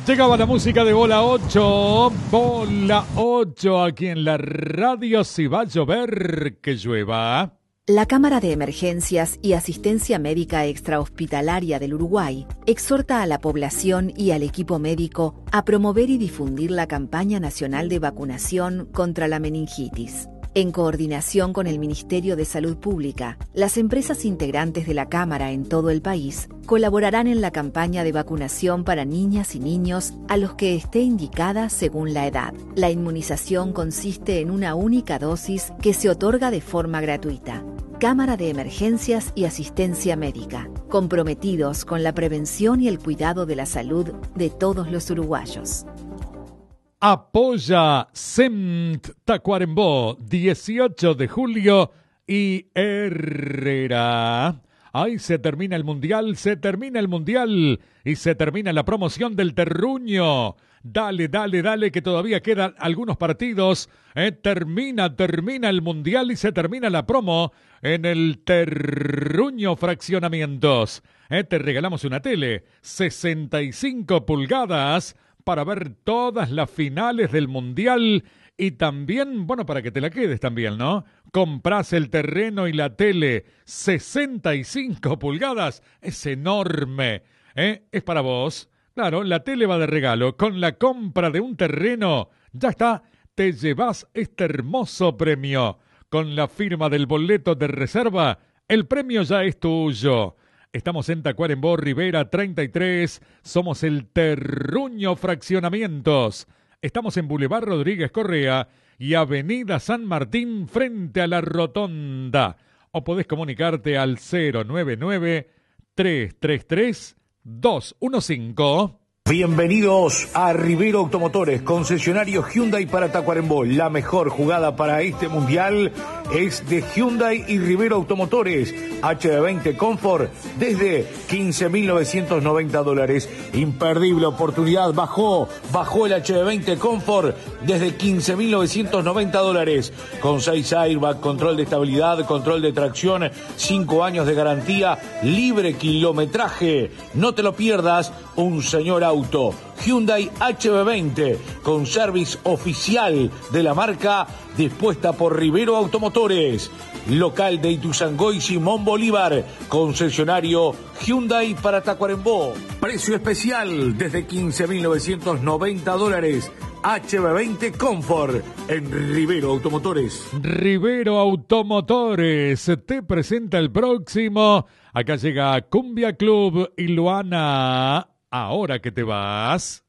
Llegaba la música de Bola 8, Bola 8 aquí en la radio. Si va a llover, que llueva. La Cámara de Emergencias y Asistencia Médica Extrahospitalaria del Uruguay exhorta a la población y al equipo médico a promover y difundir la campaña nacional de vacunación contra la meningitis. En coordinación con el Ministerio de Salud Pública, las empresas integrantes de la Cámara en todo el país colaborarán en la campaña de vacunación para niñas y niños a los que esté indicada según la edad. La inmunización consiste en una única dosis que se otorga de forma gratuita. Cámara de Emergencias y Asistencia Médica, comprometidos con la prevención y el cuidado de la salud de todos los uruguayos. Apoya SEMT Tacuarembó, 18 de julio y Herrera. Ay, se termina el mundial y se termina la promoción del terruño. Dale, que todavía quedan algunos partidos. Termina el mundial y se termina la promo en el Terruño Fraccionamientos. Te regalamos una tele, 65 pulgadas, para ver todas las finales del mundial y también, bueno, para que te la quedes también, ¿no? Comprás el terreno y la tele, 65 pulgadas, es enorme, es para vos. Claro, la tele va de regalo. Con la compra de un terreno, ya está, te llevas este hermoso premio. Con la firma del boleto de reserva, el premio ya es tuyo. Estamos en Tacuarembó, Rivera 33, somos el Terruño Fraccionamientos. Estamos en Boulevard Rodríguez Correa y Avenida San Martín frente a la Rotonda. O podés comunicarte al 099-333-215. Bienvenidos a Rivero Automotores, concesionario Hyundai para Tacuarembó. La mejor jugada para este mundial es de Hyundai y Rivero Automotores. HB20 Comfort desde $15.990. Imperdible oportunidad, bajó el HB20 Comfort desde $15.990. Con 6 airbag, control de estabilidad, control de tracción, 5 años de garantía, libre kilometraje. No te lo pierdas, un señor auto. Hyundai HB20 con service oficial de la marca, dispuesta por Rivero Automotores. Local de Ituzaingó y Simón Bolívar. Concesionario Hyundai para Tacuarembó. Precio especial desde $15.990. HB20 Comfort en Rivero Automotores. Rivero Automotores te presenta el próximo. Acá llega Cumbia Club y Luana. Ahora que te vas.